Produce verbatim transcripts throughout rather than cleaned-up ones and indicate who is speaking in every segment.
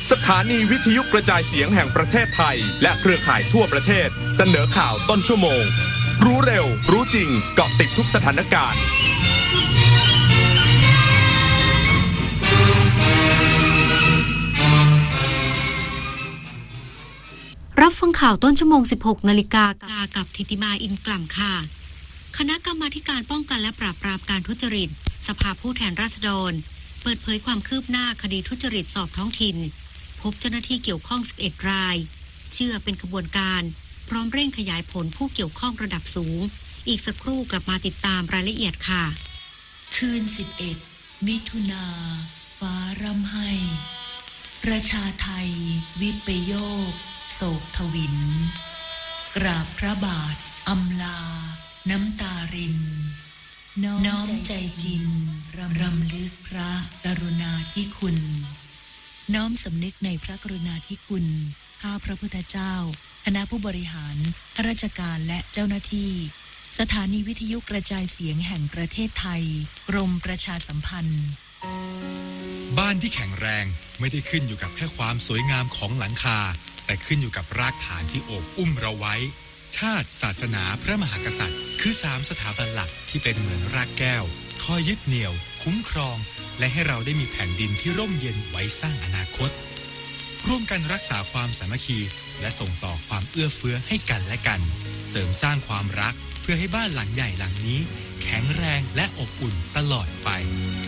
Speaker 1: สถานีวิทยุกระจายเสียงแห่งประเทศไทยและเครือข่ายทั่วประเทศเสนอข่าวต้นชั่วโมงรู้เร็วรู้จริงเกาะติดทุกสถานการณ์
Speaker 2: รับฟังข่าวต้นชั่วโมง สิบหกนาฬิกา กับธิติมาอินกล่ำค่ะคณะกรรมาการป้องกันและปราบปรามการทุจริตสภาผู้แทนราษฎรเปิดเผยความคืบหน้าคดีทุจริตสอบท้องถิ่นพบเจ้าหน้าที่เกี่ยวข้องสิบเอ็ดรายเชื่อเป็นขบวนการพร้อมเร่งขยายผลผู้เกี่ยวข้องระดับสูงอีกสักครู่กลับมาติดตามรายละเอียดค่ะ
Speaker 3: คืนสิบเอ็ดมิถุนาฟ้าร่ำไห้ประชาไทยวิปโยคโศกทวินกราบพระบาทอำลาน้ำตารินน้อมใจจินรำลึกพระกรุณาธิคุณน้อมสำนึกในพระกรุณาธิคุณข้าพระพุทธเจ้าคณะผู้บริหารข้าราชการและเจ้าหน้าที่สถานีวิทยุกระจายเสียงแห่งประเทศไทยกรมประชาสัมพันธ์
Speaker 4: บ้านที่แข็งแรงไม่ได้ขึ้นอยู่กับแค่ความสวยงามของหลังคาแต่ขึ้นอยู่กับรากฐานที่โอบอุ้มเราไว้ชาติศาสนาพระมหากษัตริย์คือสามสถาบันหลักที่เป็นเหมือนรากแก้วคอยยึดเหนี่ยวคุ้มครองและให้เราได้มีแผ่นดินที่ร่มเย็นไว้สร้างอนาคตร่วมกันรักษาความสามัคคีและส่งต่อความเอื้อเฟื้อให้กันและกันเสริมสร้างความรักเพื่อให้บ้านหลังใหญ่หลังนี้แข็งแรงและอบอุ่นตลอดไป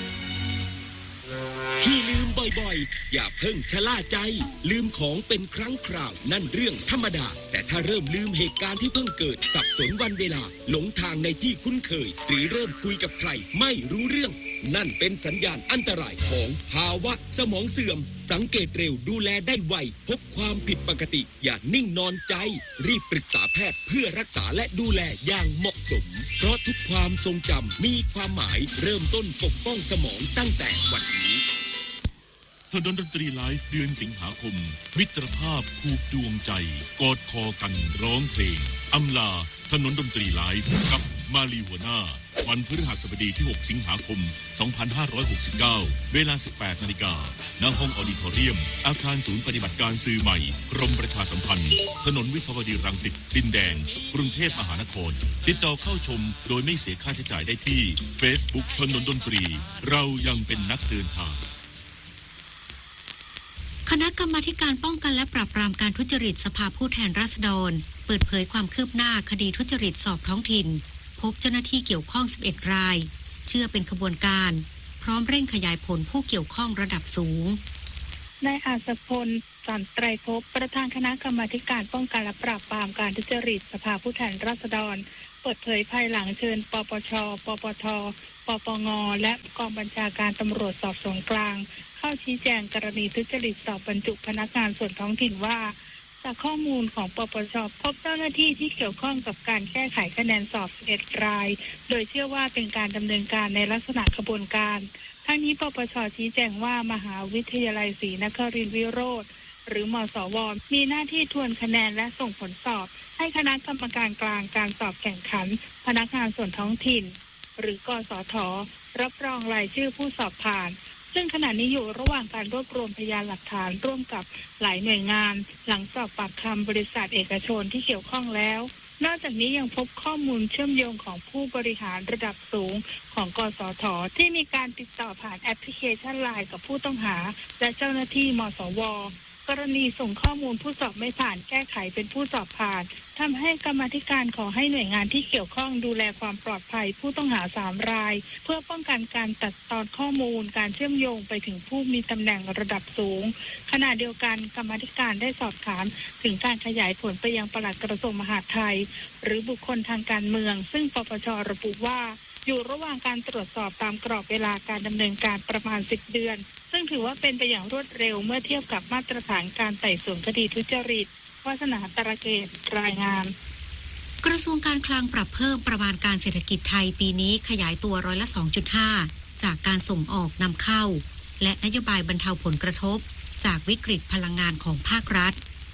Speaker 5: ที่ลืมบ่อยๆอย่าเพิ่งชะล่าใจลืมของเป็นครั้งคราวนั่นเรื่องธรรมดาแต่ถ้าเริ่มลืมเหตุการณ์ที่เพิ่งเกิดสับสนวันเวลาหลงทางในที่คุ้นเคยหรือเริ่มคุยกับใครไม่รู้เรื่องนั่นเป็นสัญญาณอันตรายของภาวะสมองเสื่อมสังเกตเร็วดูแลได้ไวพบความผิดปกติอย่านิ่งนอนใจรีบปรึกษาแพทย์เพื่อรักษาและดูแลอย่างเหมาะสมเพราะทุกความทรงจำมีความหมายเริ่มต้นปกป้องสมองตั้งแต่วันนี้
Speaker 6: ถนนดนตรีไลฟ์เดือนสิงหาคมมิตรภาพผูกดวงใจกอดคอกันร้องเพลงอำลาถนนดนตรีไลฟ์กับมาลีหัวหน้าวันพฤหัสบดีที่หกสิงหาคมสองพันห้าร้อยหกสิบเก้าเวลา สิบแปดนาฬิกา ณ ห้องออดิทอเรียมอาคารศูนย์ปฏิบัติการสื่อใหม่กรมประชาสัมพันธ์ถนนวิภาวดีรังสิตดินแดงกรุงเทพมหานครติดต่อเข้าชมโดยไม่เสียค่าใช้จ่ายได้ที่ Facebook ถนนดนตรีเรายังเป็นนักเดินทาง
Speaker 2: คณะกรรมาการป้องกันและปราบปรามการทุจริตสภาผู้แทนราษฎรเปิดเผยความคืบหน้าคดีทุจริตสอบท้องถิ่นพบเจ้าหน้าที่เกี่ยวข้องสิบเอ็ดรายเชื่อเป็นขบวนการพร้อมเร่งขยายผลผู้เกี่ยวข้องระดับสูง
Speaker 7: นายอาสพลสันไตรภพประธานคณะกรรมาการป้องกันและปราบปรามการทุจริตสภาผู้แทนราษฎรเปิดเผยภายหลังเชิญปปช.ปปท.ปปง.และกองบัญชาการตำรวจสอบสวนกลางเข้าชี้แจงกรณีทุจริตสอบบรรจุพนักงานส่วนท้องถิ่นว่าจากข้อมูลของปปช.พบเจ้าหน้าที่ที่เกี่ยวข้องกับการแก้ไขคะแนนสอบสิบเอ็ดรายโดยเชื่อว่าเป็นการดำเนินการในลักษณะขบวนการทั้งนี้ปปช.ชี้แจงว่ามหาวิทยาลัยศรีนครินทร์วิโรธหรือมสว.มีหน้าที่ทวนคะแนนและส่งผลสอบให้คณะกรรมการกลางการสอบแข่งขันพนักงานส่วนท้องถิ่นหรือกสท.รับรองรายชื่อผู้สอบผ่านซึ่งขณะนี้อยู่ระหว่างการรวบรวมพยานหลักฐานร่วมกับหลายหน่วยงานหลังสอบปากคำบริษัทเอกชนที่เกี่ยวข้องแล้วนอกจากนี้ยังพบข้อมูลเชื่อมโยงของผู้บริหารระดับสูงของกสท.ที่มีการติดต่อผ่านแอปพลิเคชัน ไลน์ กับผู้ต้องหาและเจ้าหน้าที่มสว.กรณีส่งข้อมูลผู้สอบไม่ผ่านแก้ไขเป็นผู้สอบผ่านทำให้กรรมาธิการขอให้หน่วยงานที่เกี่ยวข้องดูแลความปลอดภัยผู้ต้องหาสามรายเพื่อป้องกันการตัดตอนข้อมูลการเชื่อมโยงไปถึงผู้มีตำแหน่งระดับสูงขณะเดียวกันกรรมาธิการได้สอบถามถึงการขยายผลไปยังปลัดกระทรวงมหาดไทยหรือบุคคลทางการเมืองซึ่งปปช.ระบุว่าอยู่ระหว่างการตรวจสอบตามกรอบเวลาการดำเนินการประมาณสิบเดือนซึ่งถือว่าเป็นไปอย่างรวดเร็วเมื่อเทียบกับมาตรฐานการไต่สวนคดีทุจริตวาสนาตระเกตรายงาน
Speaker 2: กระทรวงการคลังปรับเพิ่มประมาณการเศรษฐกิจไทยปีนี้ขยายตัวร้อยละ สองจุดห้า จากการส่งออกนำเข้าและนโยบายบรรเทาผลกระทบจากวิกฤตพลังงานของภาครัฐ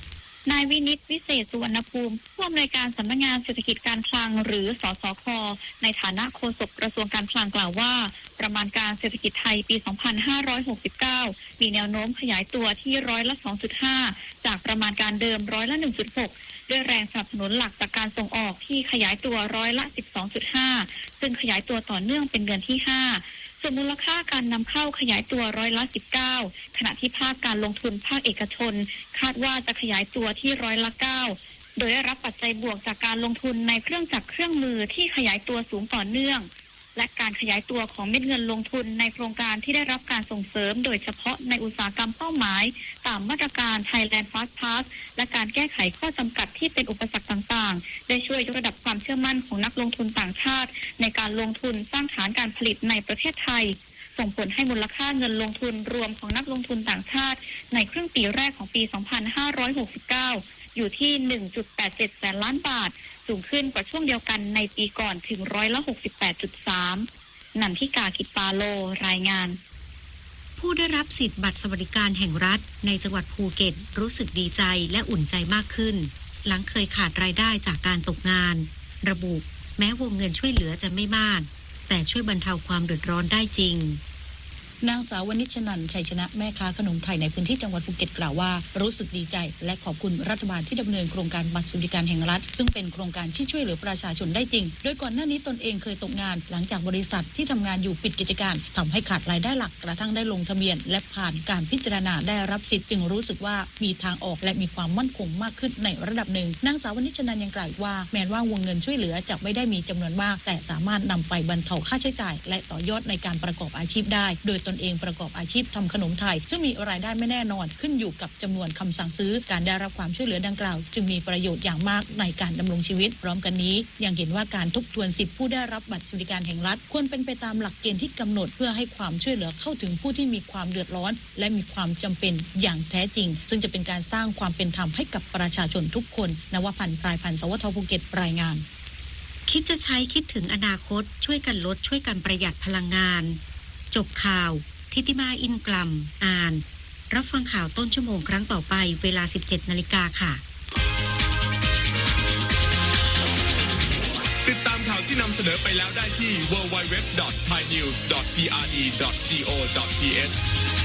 Speaker 8: นายวินิตวิเศษสุวรรณภูมิผู้อำนวยการสำนักงานเศรษฐกิจการคลังหรือสสค.ในฐานะโฆษกกระทรวงการคลังกล่าวว่าประมาณการเศรษฐกิจไทยปี สองพันห้าร้อยหกสิบเก้า มีแนวโน้มขยายตัวที่ร้อยละ สองจุดห้า จากประมาณการเดิมร้อยละ หนึ่งจุดหก ด้วยแรงสนับสนุนหลักจากการส่งออกที่ขยายตัวร้อยละ สิบสองจุดห้า ซึ่งขยายตัวต่อเนื่องเป็นเดือนที่ ห้าส่วนมูลค่าการนำเข้าขยายตัวร้อยละ สิบเก้า ขณะที่ภาคการลงทุนภาคเอกชนคาดว่าจะขยายตัวที่ร้อยละ เก้า โดยได้รับปัจจัยบวกจากการลงทุนในเครื่องจักรเครื่องมือที่ขยายตัวสูงต่อเนื่องและการขยายตัวของเม็ดเงินลงทุนในโครงการที่ได้รับการส่งเสริมโดยเฉพาะในอุตสาหกรรมเป้าหมายตามมาตรการ Thailand Fast Pass และการแก้ไขข้อจำกัดที่เป็นอุปสรรคต่างๆได้ช่วยยกระดับความเชื่อมั่นของนักลงทุนต่างชาติในการลงทุนสร้างฐานการผลิตในประเทศไทยส่งผลให้มูลค่าเงินลงทุนรวมของนักลงทุนต่างชาติในครึ่งปีแรกของปี สองพันห้าร้อยหกสิบเก้า อยู่ที่ หนึ่งจุดแปดเจ็ด แสนล้านบาทสูงขึ้นกว่าช่วงเดียวกันในปีก่อนถึงร้อยละ หกสิบแปดจุดสาม นันทิกา กิจปาโลรายงาน
Speaker 2: ผู้ได้รับสิทธิ์บัตรสวัสดิการแห่งรัฐในจังหวัดภูเก็ตรู้สึกดีใจและอุ่นใจมากขึ้นหลังเคยขาดรายได้จากการตกงานระบุแม้วงเงินช่วยเหลือจะไม่มากแต่ช่วยบรรเทาความเดือดร้อนได้จริง
Speaker 9: นางสาววณิชนันท์ชัยชนะแม่ค้าขนมไทยในพื้นที่จังหวัดภูเก็ตกล่าวว่ารู้สึกดีใจและขอบคุณรัฐบาลที่ดำเนินโครงการบัตรสวัสดิการแห่งรัฐซึ่งเป็นโครงการที่ช่วยเหลือประชาชนได้จริงโดยก่อนหน้านี้ตนเองเคยตกงานหลังจากบริษัทที่ทำงานอยู่ปิดกิจการทำให้ขาดรายได้หลักกระทั่งได้ลงทะเบียนและผ่านการพิจารณาได้รับสิทธิ์จึงรู้สึกว่ามีทางออกและมีความมั่นคงมากขึ้นในระดับหนึ่งนางสาววณิชนันท์ยังกล่าวว่าแม้ว่าวงเงินช่วยเหลือจะไม่ได้มีจำนวนมากแต่สามารถนำไปบรรเทาค่าใช้จ่ายและต่อยอดในการประกอบอาชีพได้โดยตนเองประกอบอาชีพทำขนมไทยซึ่งมีรายได้ไม่แน่นอนขึ้นอยู่กับจำนวนคำสั่งซื้อการได้รับความช่วยเหลือดังกล่าวจึงมีประโยชน์อย่างมากในการดำรงชีวิตพร้อมกันนี้ยังเห็นว่าการทบทวนสิทธิผู้ได้รับบัตรสวัสดิการแห่งรัฐควรเป็นไปตามหลักเกณฑ์ที่กำหนดเพื่อให้ความช่วยเหลือเข้าถึงผู้ที่มีความเดือดร้อนและมีความจำเป็นอย่างแท้จริงซึ่งจะเป็นการสร้างความเป็นธรรมให้กับประชาชนทุกคนนวพันธ์ ปลายพันธ์ สวทภูเก็ตรายงาน
Speaker 2: คิดจะใช้คิดถึงอนาคตช่วยกันลดช่วยกันประหยัดพลังงานจบข่าวทิติมาอินกลัมอ่านรับฟังข่าวต้นชั่วโมงครั้งต่อไปเวลา สิบเจ็ดนาฬิกา ค่ะ
Speaker 1: ติดตามข่าวที่นำเสนอไปแล้วได้ที่ ดับเบิลยู ดับเบิลยู ดับเบิลยู ดอท ไทยนิวส์ ดอท พี อาร์ ดี ดอท จี โอ ดอท ที เอช